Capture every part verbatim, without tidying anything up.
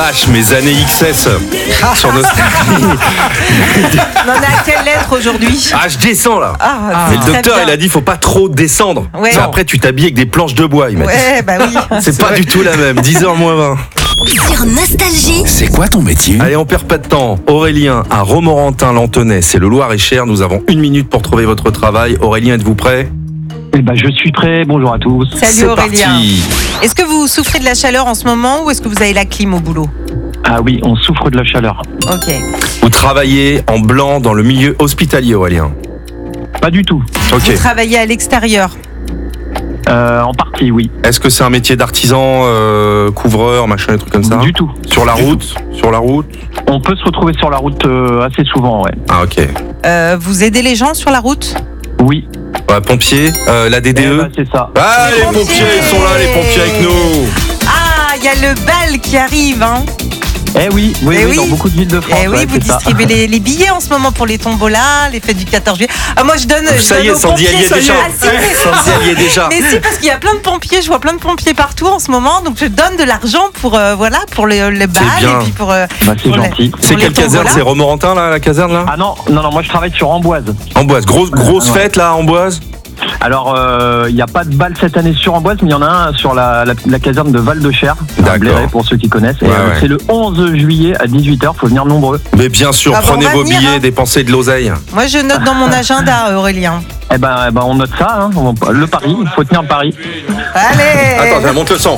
H, mes années X S sur Nostalgie. On en est à quelle lettre aujourd'hui? Ah, je descends là. Ah, Mais le très docteur, bien. il a dit faut pas trop descendre. Ouais. C'est après, tu t'habilles avec des planches de bois, il m'a dit. Ouais, bah oui. C'est pas du tout la même. dix heures moins vingt. Sur Nostalgie. C'est quoi ton métier? Allez, on perd pas de temps. Aurélien à Romorantin-Lanthenay, c'est le Loir-et-Cher. Nous avons une minute pour trouver votre travail. Aurélien, êtes-vous prêt? Eh ben, je suis prêt. Bonjour à tous. Salut C'est Aurélien. parti. Est-ce que vous souffrez de la chaleur en ce moment ou est-ce que vous avez la clim au boulot? Ah oui, on souffre de la chaleur. Ok. Vous travaillez en blanc dans le milieu hospitalier, Aurélien. Pas du tout. Ok. Vous travaillez à l'extérieur? Euh, en partie, oui. Est-ce que c'est un métier d'artisan, euh, couvreur, machin, des trucs comme ça? Du tout. Sur la Du route? Sur la route? On peut se retrouver sur la route euh, assez souvent, ouais. Ah, ok. Euh, vous aidez les gens sur la route? Oui. Ouais, pompiers, euh, la D D E. Eh ben, c'est ça. Ah, les pompiers. pompiers, ils sont là, les pompiers avec nous. Ah, il y a le bal qui arrive, hein? Eh oui, oui, Eh oui, oui. dans beaucoup de villes de France. Eh oui, ouais, vous c'est ça. distribuez les, les billets en ce moment pour les tombolas, les fêtes du quatorze juillet. Ah, moi, je donne. je Ça donne y est, aux Sandy, elle y pompiers, est ça déjà. Ah, si, mais- Sandy, elle y est déjà. Mais si, parce qu'il y a plein de pompiers, je vois plein de pompiers partout en ce moment, donc je donne de l'argent pour euh, voilà pour les, les balles bien. et puis pour. euh, Bah, c'est pour les- gentil. pour C'est les quelle caserne? tombolas. C'est Romorantin, là, la caserne, là? Ah non, non, non, moi je travaille sur Amboise. Amboise. Grosse, grosse Ouais. fête, là, Amboise? Alors, il n'y a pas de bal cette année sur Amboise, mais il y en a un sur la, la, la caserne de Val-de-Cher, à D'accord. Bléré, pour ceux qui connaissent. Et, Ouais, euh, ouais. c'est le onze juillet à dix-huit heures, faut venir nombreux. Mais bien sûr, Ah bah, on prenez va vos venir, billets, hein. dépensez de l'oseille. Moi, je note dans mon agenda, Aurélien. Eh ben, eh ben on note ça, hein. On- le pari, il faut tenir le pari. Allez. Attends, je monte le son.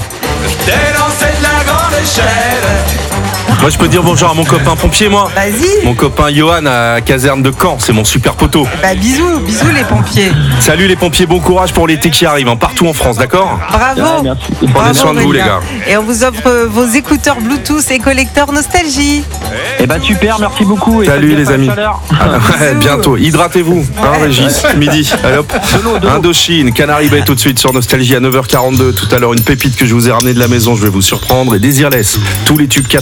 Moi, je peux dire bonjour à mon copain pompier, moi. Vas-y. Mon copain Johan à caserne de Caen, c'est mon super poteau. Bah bisous, bisous les pompiers. Salut les pompiers, bon courage pour l'été qui arrive, hein, partout en France, d'accord? Bravo. Ouais, merci. Prenez Bravo, soin de vous, les Aurélien. gars. Et on vous offre euh, vos écouteurs Bluetooth et collecteurs Nostalgie. Eh ben super, merci beaucoup. Et Salut, faites les gaffe à la amis. chaleur. Ouais, bientôt. Hydratez-vous, hein, Régis, midi. Allez hop. Indochine, Canary Bay tout de suite sur Nostalgie à neuf heures quarante-deux. Tout à l'heure, une pépite que je vous ai ramenée de la maison, je vais vous surprendre. Et Désirless, tous les tubes quatre